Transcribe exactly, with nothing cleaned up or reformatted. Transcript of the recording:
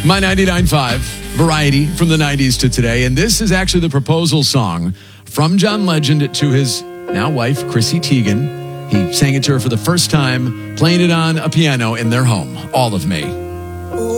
My ninety-nine point five variety from the nineties to today. And this is actually the proposal song from John Legend to his now wife, Chrissy Teigen. He sang it to her for the first time, playing it on a piano in their home. All of Me.